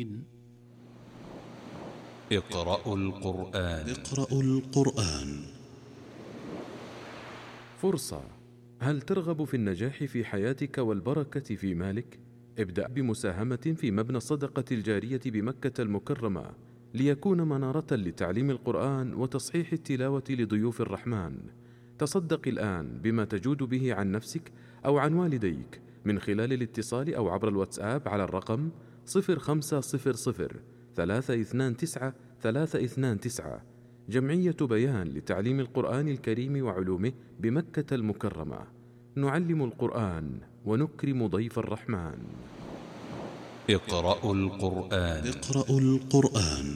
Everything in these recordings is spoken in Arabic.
اقرأوا القرآن. فرصة. هل ترغب في النجاح في حياتك والبركة في مالك؟ ابدأ بمساهمة في مبنى الصدقة الجارية بمكة المكرمة ليكون منارة لتعليم القرآن وتصحيح التلاوة لضيوف الرحمن. تصدق الآن بما تجود به عن نفسك أو عن والديك من خلال الاتصال أو عبر الواتساب على الرقم 0500-329-329. جمعية بيان لتعليم القرآن الكريم وعلومه بمكة المكرمة. نعلم القرآن ونكرم ضيف الرحمن. اقرأوا القرآن.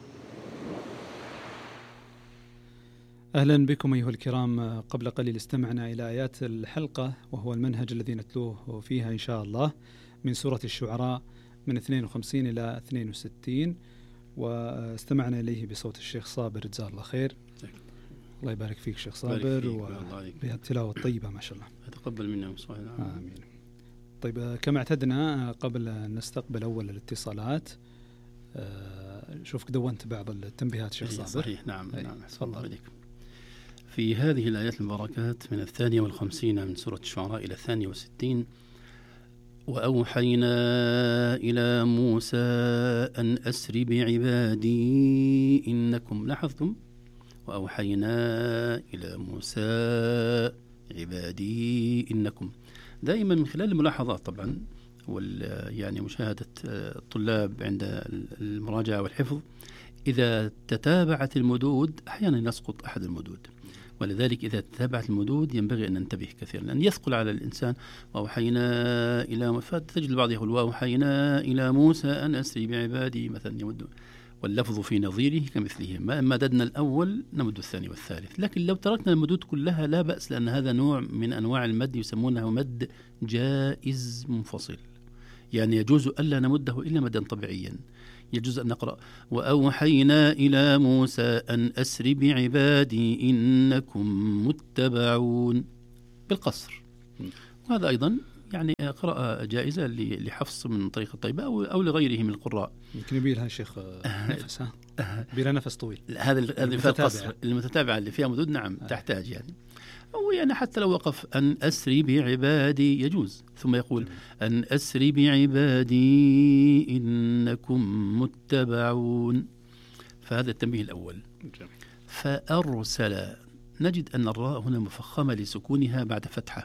أهلا بكم أيها الكرام. قبل قليل استمعنا إلى آيات الحلقة وهو المنهج الذي نتلوه فيها إن شاء الله من سورة الشعراء من 52 إلى 62، واستمعنا إليه بصوت الشيخ صابر جزاه الله خير. الله يبارك فيك شيخ صابر وبالتلاوة الطيبة ما شاء الله. أتقبل منا آمين. طيب كما اعتدنا قبل أن نستقبل أول الاتصالات شوفك دونت بعض التنبيهات شيخ صابر. صحيح نعم. تفضل. في هذه الآيات المباركات من 52 من سورة الشعراء إلى 62: وأوحينا إلى موسى أن أسر بعبادي إنكم لاحظتم وأوحينا إلى موسى عبادي إنكم. دائما من خلال الملاحظات طبعا يعني مشاهدة الطلاب عند المراجعة والحفظ، إذا تتابعت المدود أحيانا يسقط أحد المدود، ولذلك إذا تتابعت المدود ينبغي أن ننتبه كثيرا لأن يثقل على الإنسان. وأوحينا إلى فتجد البعض يقول وأوحينا إلى موسى أن أسري بعبادي مثلا يمد، واللفظ في نظيره كمثله، ما مددنا الأول نمد الثاني والثالث. لكن لو تركنا المدود كلها لا بأس، لأن هذا نوع من أنواع المد يسمونه مد جائز منفصل، يعني يجوز ألا نمده إلا مدا طبيعيا. يجوز أن نقرأ وأوحينا إلى موسى أن أسر بعبادي إنكم متبعون بالقصر، وهذا أيضا يعني قراءة جائزة لحفص من طريق الطيبة أو لغيره من القراء. يمكن يبي لها شيخ نفس، يبي لها نفس طويل. هذا القصر المتتابعة اللي فيها مدود نعم تحتاج يعني، أو يعني حتى لو وقف أن أسري بعبادي يجوز، ثم يقول أن أسري بعبادي إنكم متبعون. فهذا التنبيه الأول. فأرسل، نجد أن الراء هنا مفخمة لسكونها بعد فتحة،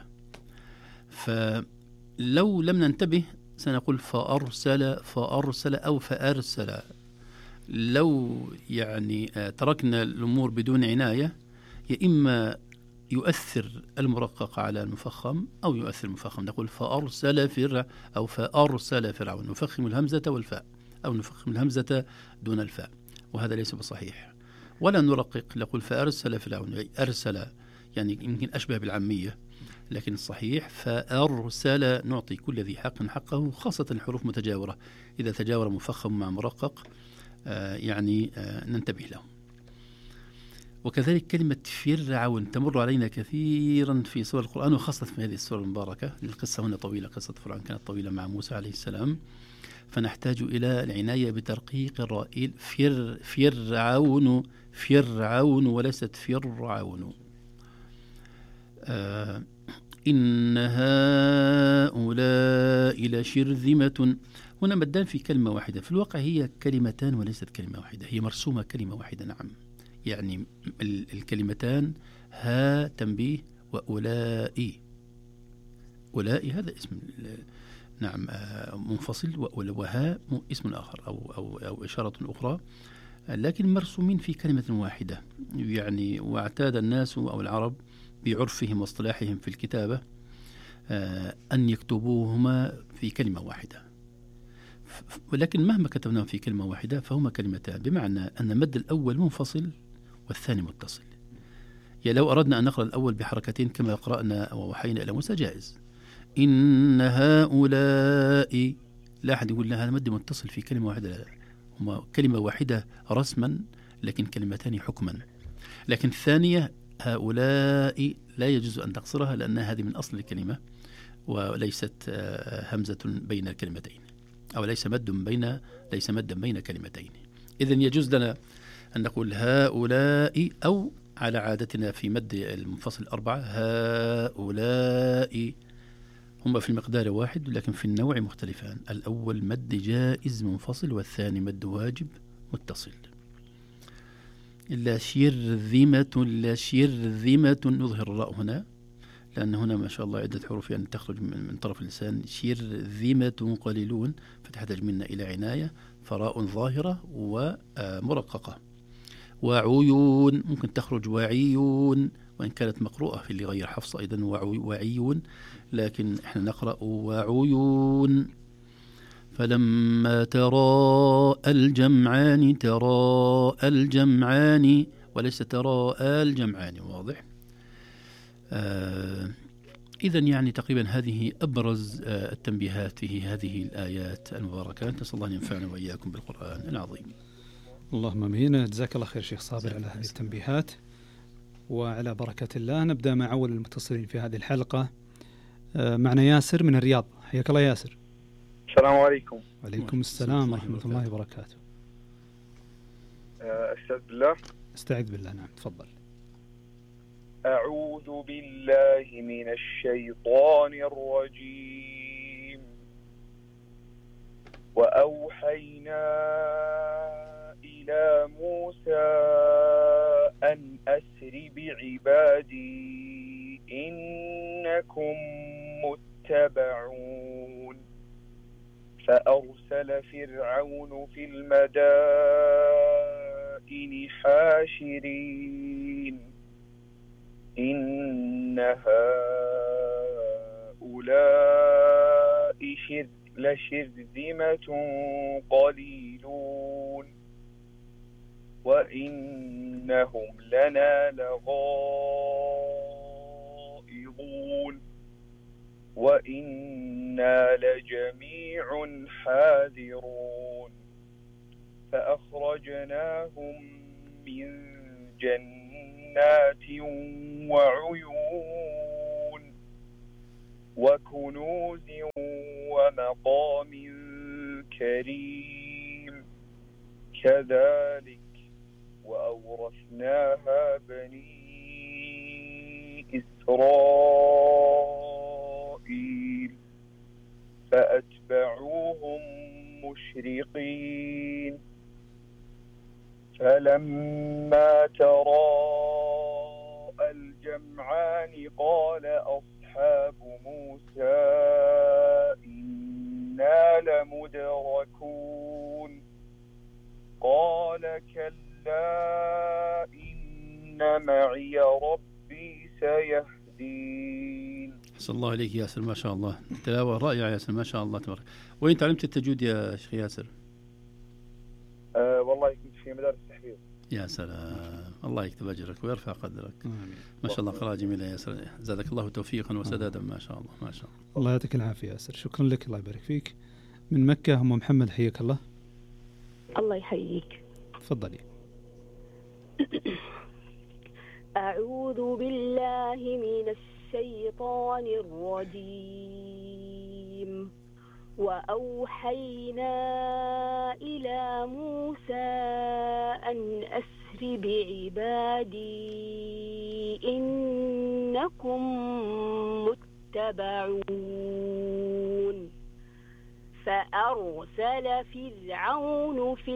فلو لم ننتبه سنقول فأرسل أو فأرسل. لو يعني تركنا الأمور بدون عناية، يا إما يؤثر المرقق على المفخم أو يؤثر المفخم، نقول فأرسل فرعون، نفخم الهمزة والفاء أو نفخم الهمزة دون الفاء، وهذا ليس بصحيح. ولا نرقق، نقول فأرسل فرعون، أرسل يعني يمكن أشبه بالعامية، لكن الصحيح فأرسل، نعطي كل ذي حق حقه، خاصة الحروف متجاورة إذا تجاور مفخم مع مرقق يعني ننتبه له. وكذلك كلمة فرعون تمر علينا كثيرا في سور القرآن، وخاصة في هذه السورة المباركة. القصة هنا طويلة، قصة فرعون كانت طويلة مع موسى عليه السلام، فنحتاج إلى العناية بترقيق الراء. فرعون وليست فرعون. إن هؤلاء لشرذمة. هنا مدان في كلمة واحدة، في الواقع هي كلمتان وليست كلمة واحدة، هي مرسومة كلمة واحدة. نعم، يعني الكلمتان ها تنبيه وأولئي. أولئي هذا اسم نعم منفصل، وها اسم آخر أو إشارة أخرى، لكن مرسومين في كلمة واحدة. يعني واعتاد الناس أو العرب بعرفهم واصطلاحهم في الكتابة أن يكتبوهما في كلمة واحدة، ولكن مهما كتبناهم في كلمة واحدة فهما كلمتان، بمعنى أن المد الأول منفصل والثاني متصل. يعني لو أردنا أن نقرأ الأول بحركتين كما قرأنا ووحينا إلى موسى جائز. إن هؤلاء، لا أحد يقول لها مد متصل في كلمة واحدة، لا، هما كلمة واحدة رسما لكن كلمتان حكما. لكن الثانية هؤلاء لا يجوز أن تقصرها لأن هذه من أصل الكلمة وليست همزة بين الكلمتين. أو ليس مدا بين كلمتين. إذن يجوز لنا أن نقول هؤلاء، أو على عادتنا في مد المنفصل 4 هؤلاء، هما في المقدار واحد لكن في النوع مختلفان. الأول مد جائز منفصل، والثاني مد واجب متصل. لا شرذمة نظهر الراء هنا، لأن هنا ما شاء الله عدة حروف يعني تخرج من طرف اللسان. شرذمة قليلون، فتحتاج منا إلى عناية، فراء ظاهرة ومرققة. وعيون ممكن تخرج وعيون، وإن كانت مقروءة في اللي غير حفص أيضا وعيون، لكن احنا نقرأ وعيون. فلما تراءى الجمعان وليس تراءى الجمعان، واضح؟ إذن يعني تقريبا هذه أبرز التنبيهات في هذه الآيات المباركات. نسأل الله أن ينفعنا وإياكم بالقرآن العظيم. اللهم امين. جزاك الله خير شيخ صابر على هذه التنبيهات. وعلى بركة الله نبدأ مع أول المتصلين في هذه الحلقة. معنا ياسر من الرياض. حياك الله ياسر. السلام عليكم. وعليكم السلام ورحمة الله وبركاته. استعذ بالله. نعم تفضل. أعوذ بالله من الشيطان الرجيم. وأوحينا إلى موسى أن أسر بعبادي إنكم متبعون. فأرسل فرعون في المدائن حاشرين إن هؤلاء لشرذمة قليلون وإنهم لنا لغائظون وإنا لجميع حاذرون. فأخرجناهم من جنات وعيون وكنوز ومقام كريم كذلك وأورثناها بني إسرائيل فأتبعوهم مشرقين. فلما تراءى الجمعان قال أصحاب موسى إنا لمدركون قال كلا إن معي ربي سيهدين. أحسن الله عليك ياسر، ما شاء الله، تلاوة رائعة ياسر، ما شاء الله تبارك. وين تعلمت التجويد يا شيخ ياسر؟ والله كنت في مدارس تحفيظ. يا سلام، الله يكتب أجرك ويرفع قدرك. ما شاء الله، قراءة جميلة يا ياسر، زادك الله توفيقا وسدادا. ما شاء الله ما شاء الله. الله يعطيك العافية ياسر، شكرا لك، الله يبارك فيك. من مكة أم محمد، حياك الله. الله يحييك. تفضلي. أعوذ بالله من الشيطان الرجيم. وأوحينا إلى موسى أن أسر بعبادي إنكم متبعون. فأرسل فرعون في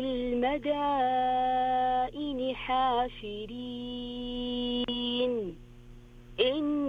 المدائن حاشرين إن